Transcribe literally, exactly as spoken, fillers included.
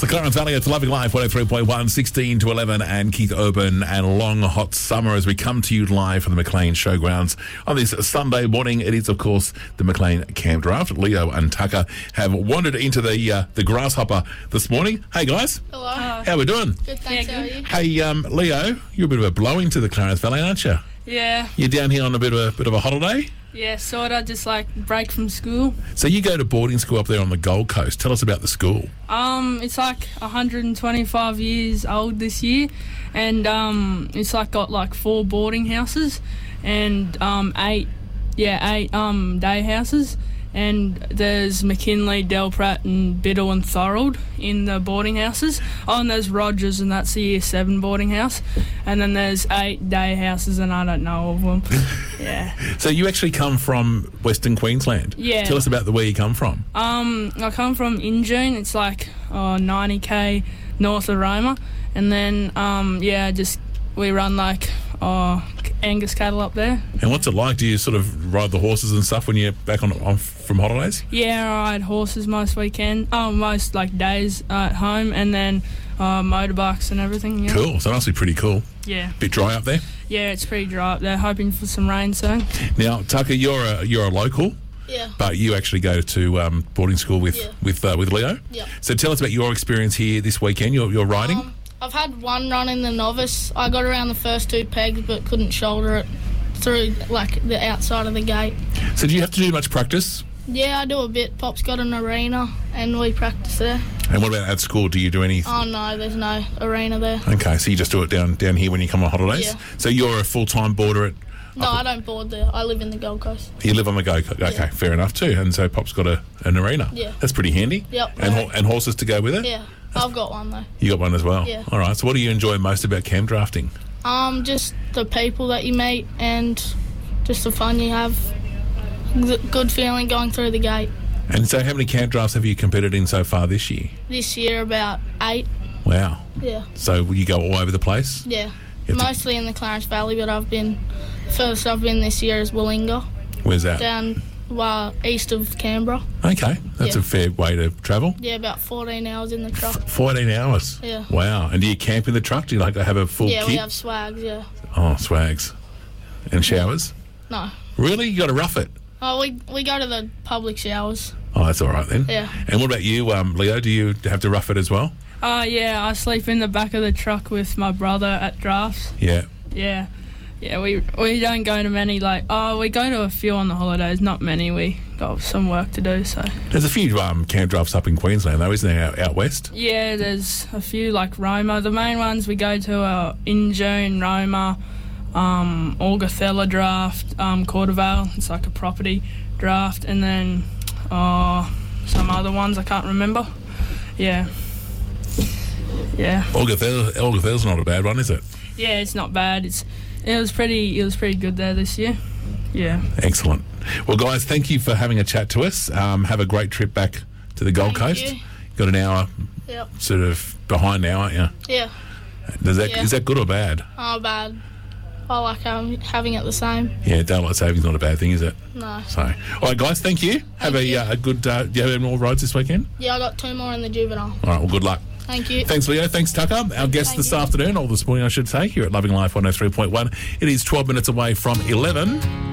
The Clarence Valley, it's Loving Life, one oh three point one, sixteen to eleven, and Keith Urban and a long hot summer as we come to you live from the Maclean Showgrounds on this Sunday morning. It is, of course, the Maclean Camp Draft. Leo and Tucker have wandered into the uh, the Grasshopper this morning. Hey, guys. Hello. Uh, How we doing? Good, thanks. Yeah, How are good. you? Hey, um, Leo, you're a bit of a blowing to the Clarence Valley, aren't you? Yeah, You're down here on a bit of a bit of a holiday. yeah, sort of, just like break from school. So you go to boarding school up there on the Gold Coast. Tell us about the school. Um, it's like one hundred twenty-five years old this year, and um, it's like got like four boarding houses and um, eight, yeah, eight um day houses. And there's McKinley, Delprat and Biddle and Thorold in the boarding houses. Oh, and there's Rogers, and that's the year seven boarding house. And then there's eight day houses, and I don't know of them. Yeah. So you actually come from Western Queensland. Yeah. Tell us about the where you come from. Um, I come from Injune. It's like oh, ninety k north of Roma, and then um, yeah, just we run like oh, Angus cattle up there. And what's it like? Do you sort of ride the horses and stuff when you're back on, on from holidays? Yeah, I ride horses most weekend. Oh, most like days uh, at home, and then uh, motorbikes and everything. Yeah. Cool. So it must be pretty cool. Yeah, Bit dry up there. yeah, it's pretty dry up there. Hoping for some rain soon. Now, Tucker, you're a you're a local, Yeah. but you actually go to um, boarding school with Yeah. with uh, with Leo. Yeah. So tell us about your experience here this weekend. You're, you're riding. Um, I've had one run in the novice. I got around the first two pegs, but couldn't shoulder it through like the outside of the gate. So do you have to do much practice? Yeah, I do a bit. Pop's got an arena, and we practice there. And what about at school? Do you do any? Oh no, there's no arena there. Okay, so you just do it down down here when you come on holidays. Yeah. So you're a full time boarder at. No, I don't board there. I live in the Gold Coast. You live on the go. Okay, Yeah. fair enough too. And so Pop's got a an arena. Yeah. That's pretty handy. Yep. And ho- and horses to go with it. Yeah, I've got one though. You got one as well. Yeah. All right. So what do you enjoy most about camp drafting? Um, just the people that you meet and just the fun you have. G- Good feeling going through the gate. And so how many camp drafts have you competed in so far this year? This year about eight. Wow. Yeah. So you go all over the place? Yeah. You have to- Mostly in the Clarence Valley, but I've been furthest I've been this year is Willinga, Where's that? down well, east of Canberra. Okay. That's Yeah. a fair way to travel. Yeah, about fourteen hours in the truck. fourteen hours. Yeah. Wow. And do you camp in the truck? Do you like to have a full Yeah, kit? we have swags. Yeah. Oh, swags. And showers? No. Really? You got to rough it? Oh, we we go to the public showers. Oh, that's all right then. Yeah. And what about you, um, Leo? Do you have to rough it as well? Uh, yeah, I sleep in the back of the truck with my brother at drafts. Yeah. Yeah, yeah, we we don't go to many like oh we go to a few on the holidays, not many. We got some work to do, so There's a few um, camp drafts up in Queensland, though, isn't there, out, out west? yeah. There's a few like Roma. The main ones we go to are Injune, Roma, um, Augathella draft, um, Cordervale. It's like a property draft, and then uh, some other ones I can't remember. Yeah, yeah, Augathell, Augathell's not a bad one, is it? yeah. It's not bad. It's it was pretty. It was pretty good there this year. Yeah. Excellent. Well, guys, thank you for having a chat to us. Um, have a great trip back to the Gold Thank Coast. you. Got an hour Yep. sort of behind now, aren't you? Yeah. Does that, Yeah. Is that good or bad? Oh, bad. I like having, having it the same. Yeah, daylight saving's not a bad thing, is it? No. So, all right, guys, thank you. Have Thank a, you. uh, a good. Uh, do you have any more rides this weekend? Yeah, I got two more in the juvenile. All right. Well, good luck. Thank you. Thanks, Leo. Thanks, Tucker. Our guest Thank this you. afternoon, or this morning, I should say, here at Loving Life one oh three point one. It is twelve minutes away from eleven.